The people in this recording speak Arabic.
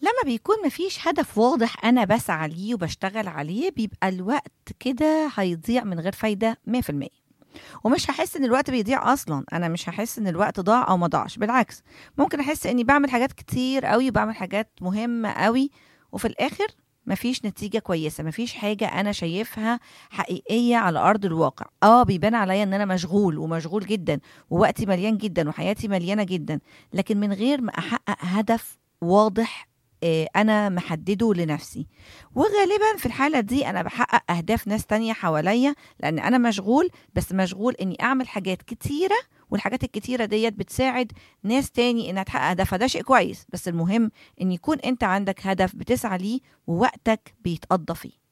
لما بيكون مفيش هدف واضح أنا بسعى ليه وبشتغل عليه، بيبقى الوقت كده هيضيع من غير فايدة 100%. ومش هحس ان الوقت بيضيع اصلا، انا مش هحس ان الوقت ضاع او ما ضاعش، بالعكس ممكن احس اني بعمل حاجات كتير قوي، بعمل حاجات مهمة قوي، وفي الاخر مفيش نتيجة كويسة، مفيش حاجة انا شايفها حقيقية على ارض الواقع. بيبان عليا ان انا مشغول ومشغول جدا، ووقتي مليان جدا، وحياتي مليانة جدا، لكن من غير ما احقق هدف واضح انا محدده لنفسي. وغالبا في الحالة دي انا بحقق اهداف ناس تانية حواليا، لان انا مشغول، بس مشغول اني اعمل حاجات كتيرة، والحاجات الكتيرة ديت بتساعد ناس تاني انها تحقق هدفها. ده شيء كويس، بس المهم ان يكون انت عندك هدف بتسعى ليه ووقتك بيتقضى فيه.